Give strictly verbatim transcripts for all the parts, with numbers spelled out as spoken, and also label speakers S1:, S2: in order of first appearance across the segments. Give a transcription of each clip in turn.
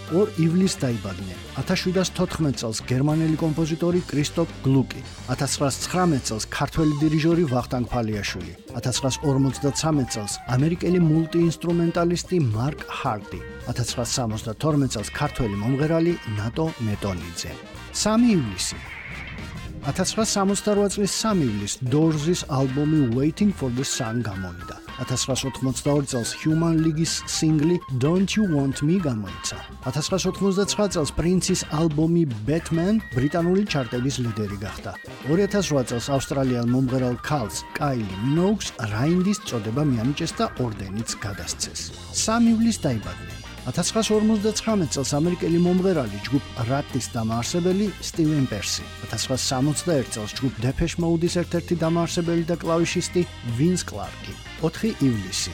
S1: ორ ივლისს დაიბადნენ. ათას შვიდას თოთხმეტ წელს გერმანელი კომპოზიტორი კრისტოფ გლუკი, ათას ცხრაას ცხრამეტ წელს ქართველი დირიჟორი ვახტანგ ფალიაშვილი, ათას ცხრაას ორმოცდათვრამეტ წელს ამერიკელი მულტიინსტრუმენტალისტი მარკ ჰარტი, ათას ცხრაას სამოცდათორმეტ წელს ქართველი მომღერალი ნატო მეტონიძე. სამი ივლისი ათას ცხრაას სამოცდარვა წლის სამი ივლისს Doors-ის ალბომი Waiting for the Sun გამოვიდა. ათას ცხრაას ოთხმოცდაორი წელს Human League-ის სინგლი Don't You Want Me გამოიცა. ათას ცხრაას ოთხმოცდაცხრა წელს Prince-ის ალბომი Batman ბრიტანული ჩარტების ლიდერი გახდა. ორი ათას რვა წელს ავსტრალიელ მომღერალ ქალს Kylie Minogue-ს რაინდის წოდება მიანიჭეს და ორდენიც გადასცეს. სამი ივლისს დაიბადნენ. ათას ცხრაას ორმოცდაცხრამეტ წელს ამერიკელი მომღერალი ჯგუფ Rat-ის დამაარსებელი სტივენ პერსი, ათას ცხრაას სამოცდაერთი წელს ჯგუფ Depeche Mode-ის ერთ-ერთი დამაარსებელი და კლავიშისტი ვინს კლარკი. ოთხი ივლისი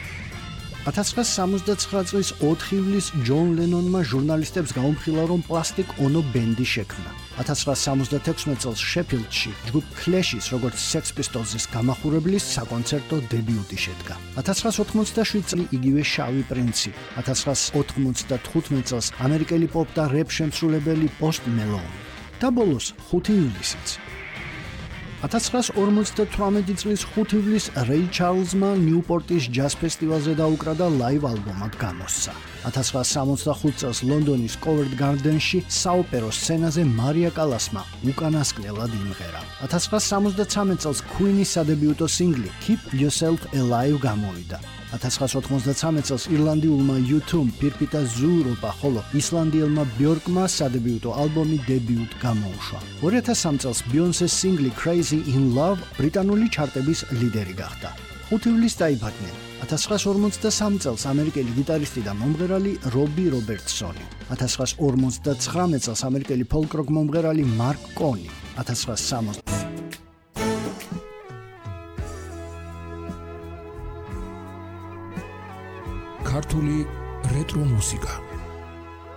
S1: ათას ცხრაას სამოცდაცხრა წლის ოთხი ივლისს ჯონ ლენონმა ჟურნალისტებს გაუმხილა, რომ პლასტიკ ონო ბენდი შექმნა. ათას ცხრაას სამოცდათექვსმეტ წელს შეფილდში ჯგუფ Clash-ის როგორც Sex Pistols-ის გამახურებლის საკონცერტო დებიუტი შედგა. ათას ცხრაას ოთხმოცდაშვიდ წელს იგივე შავი პრინცი. ათას ცხრაას ოთხმოცდათხუთმეტ წელს ამერიკელი პოპ და რეპ შემსრულებელი Post Malone. და ბოლოს ხუთი ივლისიც ათას ცხრაას ორმოცდათვრამეტი წლის ხუთი ივლისს რეი ჩარლზმა ნიუპორტის ჯაზ ფესტივალზე დაუკრა და ლაივ ალბომად გამოსცა. ათას ცხრაას სამოცდახუთ წელს ლონდონის Covent Garden-ში საოპერო სცენაზე მარია კალასმა უკანასკნელად იმღერა. ათას ცხრაას სამოცდაცამეტ წელს Queen-ის სადებიუტო სინგლი Keep Yourself Alive გამოვიდა. ათას ცხრაას ოთხმოცდაცამეტ წელს ირლანდიულმა U two-მ ფირფიტა ზუურობა, ხოლო ისლანდიელმა Björkმა სადებიუტო ალბომი დებიუტ გამოუშვა. ორი ათას სამი წელს Beyoncé-ს სინგლი Crazy in Love ბრიტანული ჩარტების ლიდერი გახდა. ხუთი ივლისს დაიბადნენ. ათას ცხრაას ორმოცდასამი წელს ამერიკელი გიტარისტი და მომღერალი რობი რობერტსონი. ათას ცხრაას ორმოცდაცხრამეტ წელს ამერიკელი ფოლკ-როკ მომღერალი მარკ კონი. ათას ცხრაას სამოცდა
S2: ქართული რეტრო მუსიკა.